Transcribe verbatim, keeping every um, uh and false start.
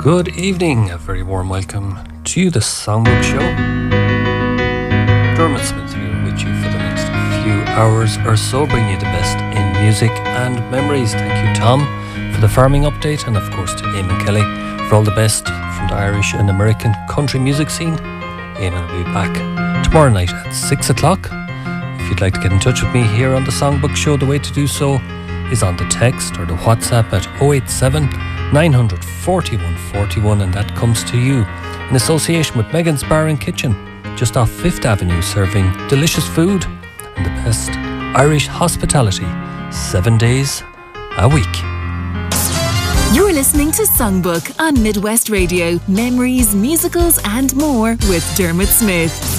Good evening, a very warm welcome to the Songbook Show. Dermot Smith here with you for the next few hours or so, bringing you the best in music and memories. Thank you, Tom, for the farming update, and of course to Eamon Kelly for all the best from the Irish and American country music scene. Eamon will be back tomorrow night at six o'clock. If you'd like to get in touch with me here on the Songbook Show, the way to do so is on the text or the WhatsApp at oh eight seven, nine hundred, forty-one forty-one, and that comes to you in association with Megan's Bar and Kitchen, just off Fifth Avenue, serving delicious food and the best Irish hospitality seven days a week. You're listening to Songbook on Midwest Radio. Memories, musicals and more with Dermot Smith.